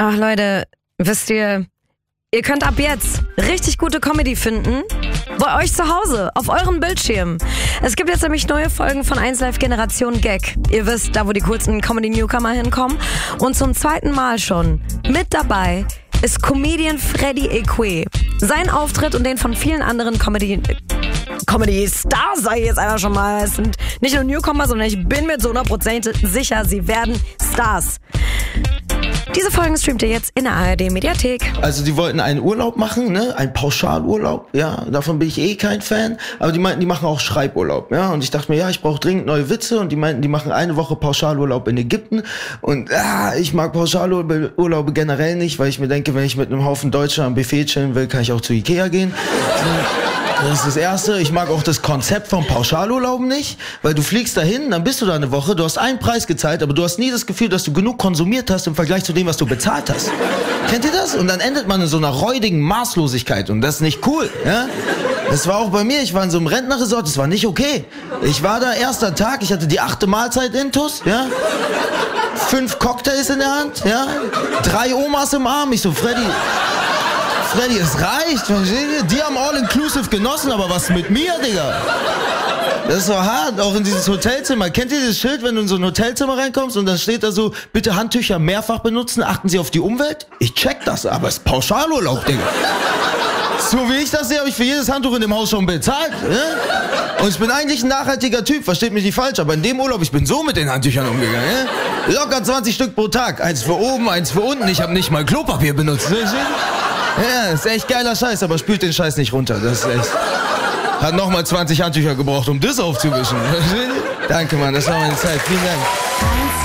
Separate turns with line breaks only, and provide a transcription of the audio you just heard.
Ach Leute, wisst ihr könnt ab jetzt richtig gute Comedy finden bei euch zu Hause, auf eurem Bildschirm. Es gibt jetzt nämlich neue Folgen von 1Live Generation Gag. Ihr wisst, da wo die coolsten Comedy-Newcomer hinkommen. Und zum zweiten Mal schon mit dabei ist Comedian Freddy Eque. Sein Auftritt und den von vielen anderen Comedy-Stars, sage ich jetzt einfach schon mal. Es sind nicht nur Newcomer, sondern ich bin mir zu 100% sicher, sie werden Stars. Diese Folgen streamt ihr jetzt in der ARD-Mediathek.
Also die wollten einen Urlaub machen, ne? Einen Pauschalurlaub, ja. Davon bin ich eh kein Fan. Aber die meinten, die machen auch Schreiburlaub, ja. Und ich dachte mir, ja, ich brauche dringend neue Witze. Und die meinten, die machen eine Woche Pauschalurlaub in Ägypten. Und ich mag Pauschalurlaube generell nicht, weil ich mir denke, wenn ich mit einem Haufen Deutscher am Buffet chillen will, kann ich auch zu Ikea gehen. Das ist das Erste. Ich mag auch das Konzept vom Pauschalurlauben nicht, weil du fliegst dahin, dann bist du da eine Woche, du hast einen Preis gezahlt, aber du hast nie das Gefühl, dass du genug konsumiert hast im Vergleich zu dem, was du bezahlt hast. Kennt ihr das? Und dann endet man in so einer räudigen Maßlosigkeit und das ist nicht cool, ja? Das war auch bei mir, ich war in so einem Rentnerresort, das war nicht okay. Ich war da, erster Tag, ich hatte die 8. Mahlzeit intus, ja? 5 Cocktails in der Hand, ja? 3 Omas im Arm, ich so, Freddy, es reicht. Die haben All-Inclusive genossen, aber was mit mir, Digga? Das war hart, auch in dieses Hotelzimmer. Kennt ihr dieses Schild, wenn du in so ein Hotelzimmer reinkommst und dann steht da so, bitte Handtücher mehrfach benutzen, achten Sie auf die Umwelt? Ich check das, aber es ist Pauschalurlaub, Digga. So wie ich das sehe, habe ich für jedes Handtuch in dem Haus schon bezahlt. Ne? Und ich bin eigentlich ein nachhaltiger Typ, versteht mich nicht falsch, aber in dem Urlaub, ich bin so mit den Handtüchern umgegangen. Ne? Locker 20 Stück pro Tag, eins für oben, eins für unten. Ich habe nicht mal Klopapier benutzt. Ne? Ja, ist echt geiler Scheiß, aber spült den Scheiß nicht runter. Das ist echt... Hat nochmal 20 Handtücher gebraucht, um das aufzuwischen. Danke, Mann, das war meine Zeit. Vielen Dank.